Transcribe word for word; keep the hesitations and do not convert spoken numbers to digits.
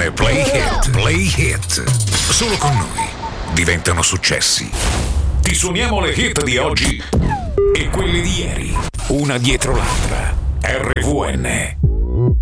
R V N Play Hit. Play Hit. Solo con noi diventano successi. Ti suoniamo le hit di oggi e quelle di ieri, una dietro l'altra. R V N